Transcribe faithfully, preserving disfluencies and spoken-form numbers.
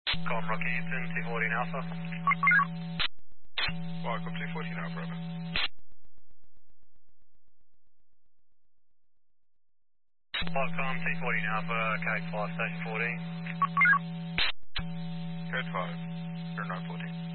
Com Rocky Hampton, two fourteen Alpha. Welcome two fourteen Alpha, over. Welcome, two fourteen Alpha, code five, station fourteen. Code five, zero nine fourteen.